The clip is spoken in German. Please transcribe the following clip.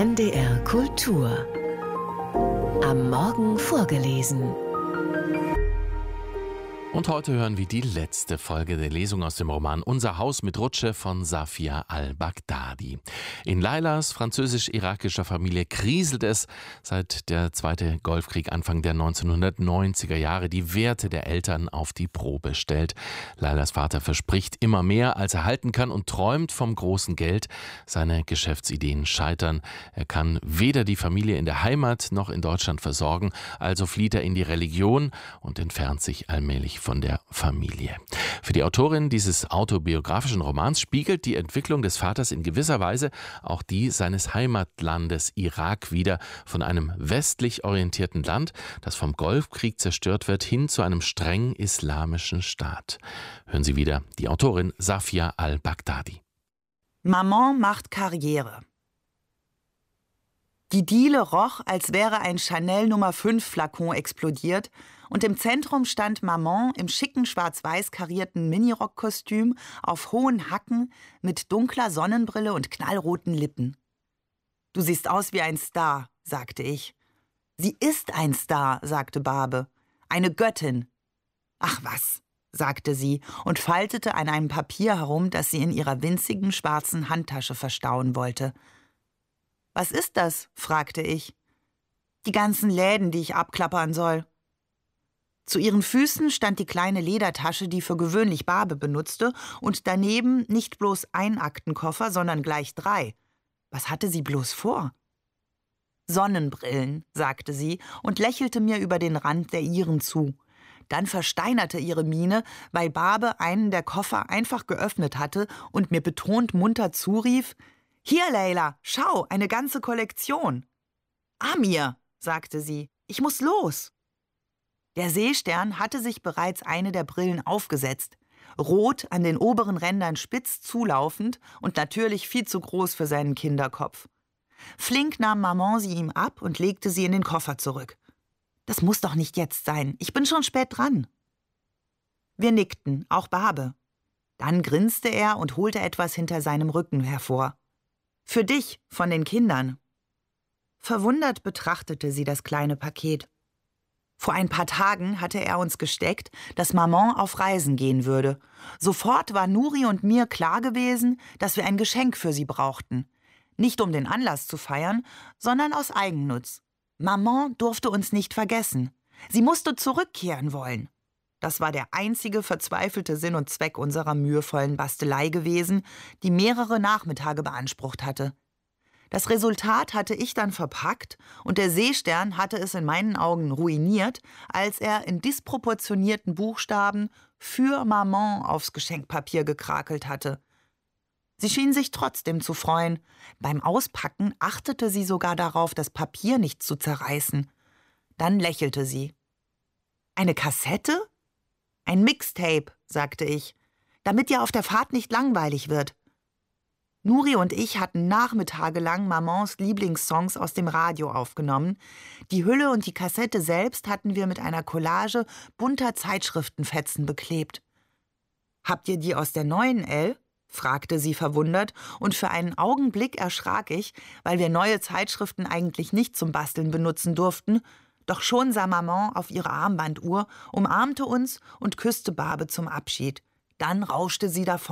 NDR Kultur. Am Morgen vorgelesen. Und heute hören wir die letzte Folge der Lesung aus dem Roman Unser Haus mit Rutsche von Safia al-Baghdadi. In Lailas französisch-irakischer Familie kriselt es, seit der Zweite Golfkrieg Anfang der 1990er Jahre die Werte der Eltern auf die Probe stellt. Lailas Vater verspricht immer mehr, als er halten kann, und träumt vom großen Geld. Seine Geschäftsideen scheitern. Er kann weder die Familie in der Heimat noch in Deutschland versorgen, also flieht er in die Religion und entfernt sich allmählich von der Familie. Für die Autorin dieses autobiografischen Romans spiegelt die Entwicklung des Vaters in gewisser Weise auch die seines Heimatlandes Irak wider, von einem westlich orientierten Land, das vom Golfkrieg zerstört wird, hin zu einem streng islamischen Staat. Hören Sie wieder die Autorin Safia al-Baghdadi. Maman macht Karriere. Die Diele roch, als wäre ein Chanel Nummer 5 Flakon explodiert, und im Zentrum stand Maman im schicken schwarz-weiß karierten Minirock-Kostüm auf hohen Hacken mit dunkler Sonnenbrille und knallroten Lippen. »Du siehst aus wie ein Star«, sagte ich. »Sie ist ein Star«, sagte Barbe. »Eine Göttin.« »Ach was«, sagte sie und faltete an einem Papier herum, das sie in ihrer winzigen schwarzen Handtasche verstauen wollte. »Was ist das?« fragte ich. »Die ganzen Läden, die ich abklappern soll.« Zu ihren Füßen stand die kleine Ledertasche, die für gewöhnlich Barbe benutzte, und daneben nicht bloß ein Aktenkoffer, sondern gleich 3. Was hatte sie bloß vor? »Sonnenbrillen«, sagte sie und lächelte mir über den Rand der ihren zu. Dann versteinerte ihre Miene, weil Barbe einen der Koffer einfach geöffnet hatte und mir betont munter zurief: »Hier, Leila, schau, eine ganze Kollektion.« »Amir«, sagte sie, »ich muss los.« Der Seestern hatte sich bereits eine der Brillen aufgesetzt, rot an den oberen Rändern spitz zulaufend und natürlich viel zu groß für seinen Kinderkopf. Flink nahm Maman sie ihm ab und legte sie in den Koffer zurück. »Das muss doch nicht jetzt sein, ich bin schon spät dran.« Wir nickten, auch Barbe. Dann grinste er und holte etwas hinter seinem Rücken hervor. »Für dich, von den Kindern.« Verwundert betrachtete sie das kleine Paket. Vor ein paar Tagen hatte er uns gesteckt, dass Maman auf Reisen gehen würde. Sofort war Nuri und mir klar gewesen, dass wir ein Geschenk für sie brauchten. Nicht um den Anlass zu feiern, sondern aus Eigennutz. Maman durfte uns nicht vergessen. Sie musste zurückkehren wollen. Das war der einzige verzweifelte Sinn und Zweck unserer mühevollen Bastelei gewesen, die mehrere Nachmittage beansprucht hatte. Das Resultat hatte ich dann verpackt und der Seestern hatte es in meinen Augen ruiniert, als er in disproportionierten Buchstaben für Maman aufs Geschenkpapier gekrakelt hatte. Sie schien sich trotzdem zu freuen. Beim Auspacken achtete sie sogar darauf, das Papier nicht zu zerreißen. Dann lächelte sie. »Eine Kassette?« »Ein Mixtape«, sagte ich, »damit dir auf der Fahrt nicht langweilig wird.« Nuri und ich hatten nachmittagelang Mamans Lieblingssongs aus dem Radio aufgenommen. Die Hülle und die Kassette selbst hatten wir mit einer Collage bunter Zeitschriftenfetzen beklebt. »Habt ihr die aus der neuen, Elle?« fragte sie verwundert, und für einen Augenblick erschrak ich, weil wir neue Zeitschriften eigentlich nicht zum Basteln benutzen durften. Doch schon sah Maman auf ihre Armbanduhr, umarmte uns und küsste Barbe zum Abschied. Dann rauschte sie davon.